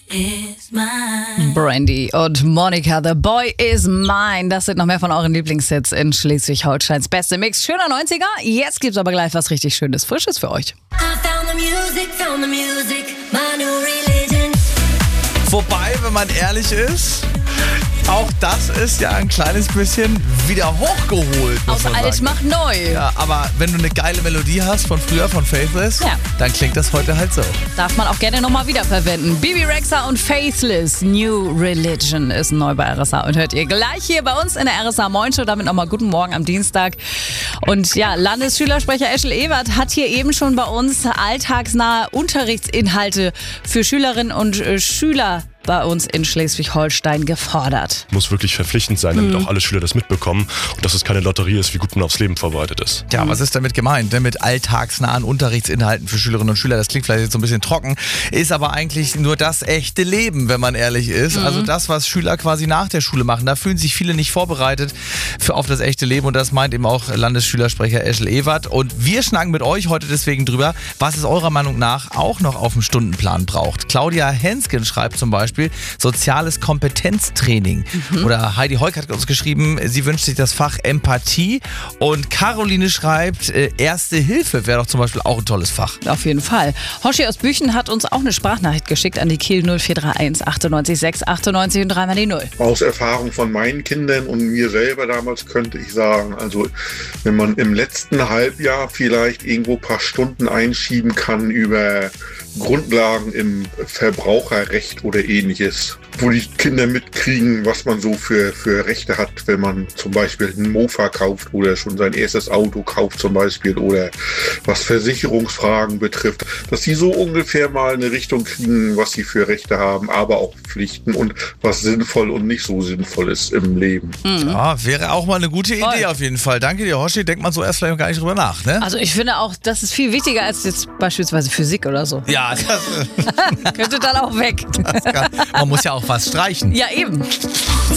is mine. Brandy und Monica, The Boy is Mine. Das sind noch mehr von euren Lieblingshits in Schleswig-Holsteins beste Mix. Schöner 90er. Jetzt gibt's aber gleich was richtig Schönes, Frisches für euch. I found the music, my new religion. Wobei, wenn man ehrlich ist, auch das ist ja ein kleines bisschen wieder hochgeholt. Aus alt macht neu. Ja, aber wenn du eine geile Melodie hast von früher, von Faithless, Ja. dann klingt das heute halt so. Darf man auch gerne nochmal wiederverwenden. Bibi Rexha und Faithless, New Religion ist neu bei RSA und hört ihr gleich hier bei uns in der RSA Moin Show. Damit nochmal guten Morgen am Dienstag. Und ja, Landesschülersprecher Eschel Ewert hat hier eben schon bei uns alltagsnahe Unterrichtsinhalte für Schülerinnen und Schüler bei uns in Schleswig-Holstein gefordert. Muss wirklich verpflichtend sein, damit auch alle Schüler das mitbekommen und dass es keine Lotterie ist, wie gut man aufs Leben vorbereitet ist. Ja, was ist damit gemeint? Ne? Mit alltagsnahen Unterrichtsinhalten für Schülerinnen und Schüler. Das klingt vielleicht jetzt so ein bisschen trocken, ist aber eigentlich nur das echte Leben, wenn man ehrlich ist. Also das, was Schüler quasi nach der Schule machen. Da fühlen sich viele nicht vorbereitet auf das echte Leben und das meint eben auch Landesschülersprecher Eschel Ewert. Und wir schnacken mit euch heute deswegen drüber, was es eurer Meinung nach auch noch auf dem Stundenplan braucht. Claudia Hensken schreibt zum Beispiel soziales Kompetenztraining. Oder Heidi Heuk hat uns geschrieben, sie wünscht sich das Fach Empathie. Und Caroline schreibt, Erste Hilfe wäre doch zum Beispiel auch ein tolles Fach. Auf jeden Fall. Hoshi aus Büchen hat uns auch eine Sprachnachricht geschickt an die Kiel 0431 98 6 98 und dreimal die 0. Aus Erfahrung von meinen Kindern und mir selber damals könnte ich sagen, also wenn man im letzten Halbjahr vielleicht irgendwo ein paar Stunden einschieben kann über Grundlagen im Verbraucherrecht oder ähnliches, wo die Kinder mitkriegen, was man so für Rechte hat, wenn man zum Beispiel einen Mofa kauft oder schon sein erstes Auto kauft zum Beispiel oder was Versicherungsfragen betrifft, dass sie so ungefähr mal eine Richtung kriegen, was sie für Rechte haben, aber auch Pflichten und was sinnvoll und nicht so sinnvoll ist im Leben. Ja, wäre auch mal eine gute Idee auf jeden Fall. Danke dir, Hoshi. Denkt man so erst vielleicht gar nicht drüber nach, ne? Also ich finde auch, das ist viel wichtiger als jetzt beispielsweise Physik oder so. Ja, Könnte dann auch weg. man muss ja auch was streichen. Ja, eben.